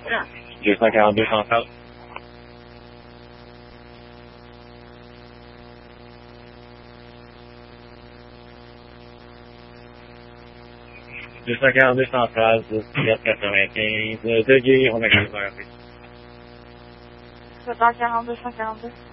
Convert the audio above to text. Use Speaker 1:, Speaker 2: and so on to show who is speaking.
Speaker 1: 242 centrale. « 242 centrale, 95, de Guy, on a quand même arrêté.
Speaker 2: 42, 142.